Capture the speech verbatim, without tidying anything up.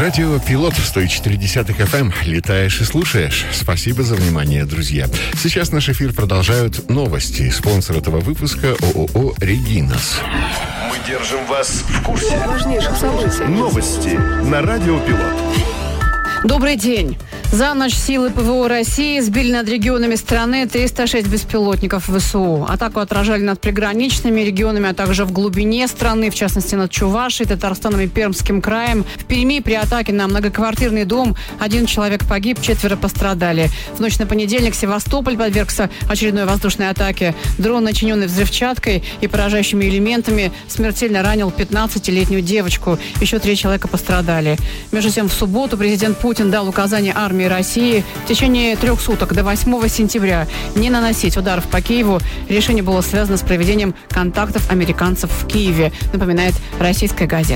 Радио Пилот сто четыре эф эм. Летаешь и слушаешь. Спасибо за внимание, друзья. Сейчас наш эфир продолжают новости. Спонсор этого выпуска ООО «Регинас». Мы держим вас в курсе важнейших событий. Новости на Радио Пилот. Добрый день. За ночь силы ПВО России сбили над регионами страны триста шесть беспилотников ВСУ. Атаку отражали над приграничными регионами, а также в глубине страны, в частности над Чувашией, Татарстаном и Пермским краем. В Перми при атаке на многоквартирный дом один человек погиб, четверо пострадали. В ночь на понедельник Севастополь подвергся очередной воздушной атаке. Дрон, начиненный взрывчаткой и поражающими элементами, смертельно ранил пятнадцатилетнюю девочку. Еще три человека пострадали. Между тем, в субботу президент Путин дал указание армии России в течение трех суток до восьмого сентября не наносить ударов по Киеву. Решение было связано с проведением контактов американцев в Киеве, напоминает «Российская газета».